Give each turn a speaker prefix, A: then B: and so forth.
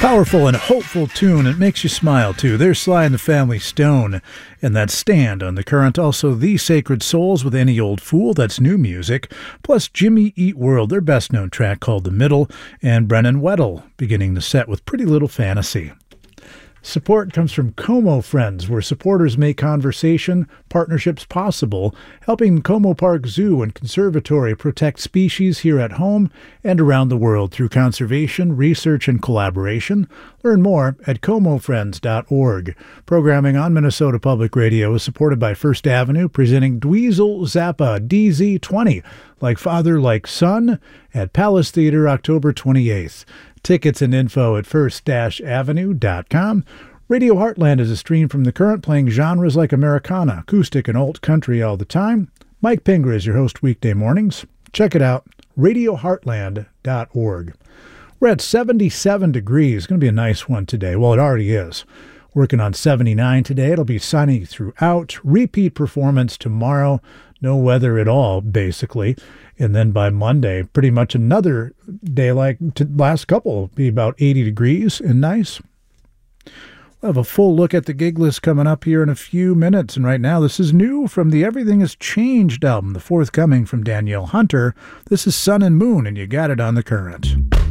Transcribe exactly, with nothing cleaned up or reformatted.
A: Powerful and hopeful tune. It makes you smile, too. There's Sly and the Family Stone and that Stand on the Current. Also, The Sacred Souls with Any Old Fool. That's new music. Plus, Jimmy Eat World, their best-known track called The Middle. And Brennan Weddle beginning the set with Pretty Little Fantasy. Support comes from Como Friends, where supporters make conversation, partnerships possible, helping Como Park Zoo and Conservatory protect species here at home and around the world through conservation, research, and collaboration. Learn more at como friends dot org. Programming on Minnesota Public Radio is supported by First Avenue, presenting Dweezil Zappa D Z twenty, Like Father, Like Son, at Palace Theater, October twenty-eighth. Tickets and info at first avenue dot com. Radio Heartland is a stream from The Current, playing genres like Americana, acoustic, and alt country all the time. Mike Pingra is your host weekday mornings. Check it out, radio heartland dot org. We're at seventy-seven degrees. It's going to be a nice one today. Well, it already is. Working on seventy-nine today. It'll be sunny throughout. Repeat performance tomorrow. No weather at all, basically. And then by Monday, pretty much another day like the last couple. It'll be about eighty degrees and nice. We'll have a full look at the gig list coming up here in a few minutes. And right now, this is new from the Everything Has Changed album, the forthcoming from Danielle Hunter. This is Sun and Moon, and you got it on The Current.